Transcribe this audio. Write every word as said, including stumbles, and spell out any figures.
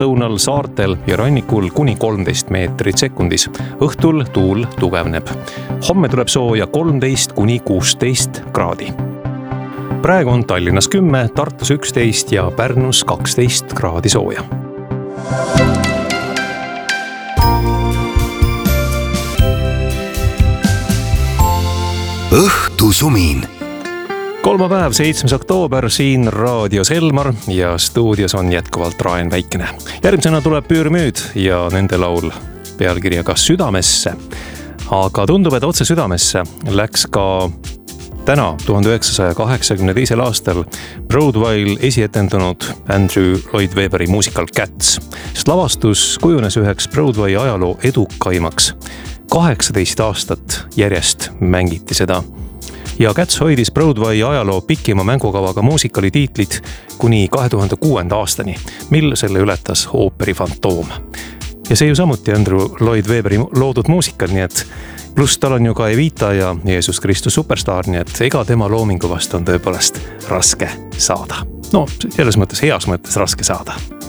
lõunal saartel ja rannikul kuni kolmteist meetrit sekundis. Õhtul tuul tugevneb. Homme tuleb sooja kolmteist kuni kuusteist kraadi. Praegu on Tallinnas kümme, Tartus üksteist ja Pärnus kaksteist kraadi sooja. Õhtusumin. Kolmapäev, seitsmes oktoober, siin raadios Elmar ja stuudios on jätkuvalt Raen Väikene. Järgmisena tuleb Püürmüüd ja nende laul pealkirjaga Südamesse. Aga tundub, et otse südamesse läks ka täna tuhande üheksasaja kaheksakümne teisel aastal Broadway'l esietendunud Andrew Lloyd Webberi muusikal Cats. Sest lavastus kujunes üheks Broadway ajaloo edukaimaks. kaheksateist aastat järjest mängiti seda. Ja Cats hoidis Broadway ajaloo pikima mängukavaga muusikali tiitlid kuni kahe tuhande kuuenda aastani, mil selle ületas ooperi Fantoom. Ja see ju samuti Andrew Lloyd Webberi loodud muusikal, nii et pluss tal on ju ka Evita ja Jeesus Kristus Superstar, nii et ega tema loomingu vastu on tõepoolest raske saada. No, selles mõttes, heas mõttes raske saada.